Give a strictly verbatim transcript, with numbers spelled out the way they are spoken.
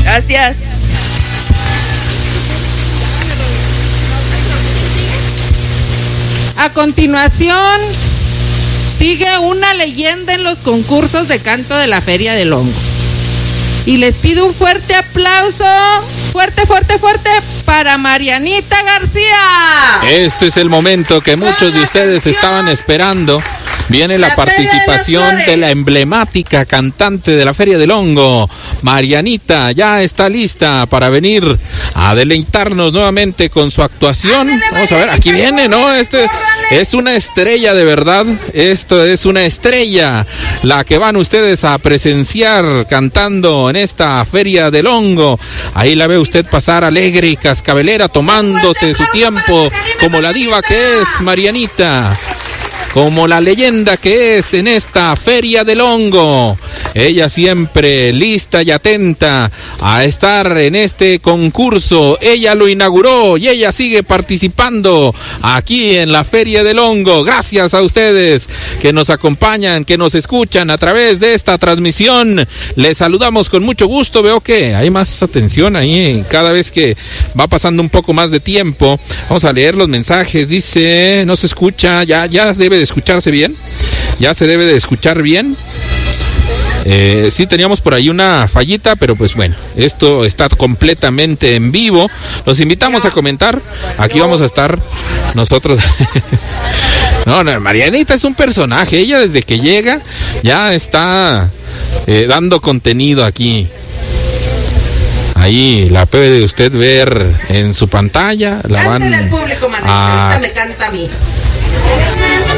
Gracias. A continuación, sigue una leyenda en los concursos de canto de la Feria del Hongo. Y les pido un fuerte aplauso, fuerte, fuerte, fuerte, para Marianita García. Este es el momento que muchos de ustedes estaban esperando. Viene la participación de la emblemática cantante de la Feria del Hongo. Marianita ya está lista para venir a deleitarnos nuevamente con su actuación. Vamos a ver, aquí viene, ¿no? Este es una estrella de verdad. Esto es una estrella, la que van ustedes a presenciar cantando en esta Feria del Hongo. Ahí la ve usted pasar alegre y cascabelera, tomándose su tiempo, como la diva que es Marianita, como la leyenda que es en esta Feria del Hongo. Ella siempre lista y atenta a estar en este concurso. Ella lo inauguró y ella sigue participando aquí en la Feria del Hongo. Gracias a ustedes que nos acompañan, que nos escuchan a través de esta transmisión. Les saludamos con mucho gusto. Veo que hay más atención ahí cada vez que va pasando un poco más de tiempo. Vamos a leer los mensajes. Dice, no se escucha, ya, ya debe de escucharse bien. Ya se debe de escuchar bien. Eh, sí teníamos por ahí una fallita, pero pues bueno, esto está completamente en vivo. Los invitamos a comentar. Aquí vamos a estar nosotros. No, no, Marianita es un personaje. Ella desde que llega ya está eh, dando contenido aquí. Ahí la puede usted ver en su pantalla. La van Cántale al público, manito, a... ahorita me canta a mí.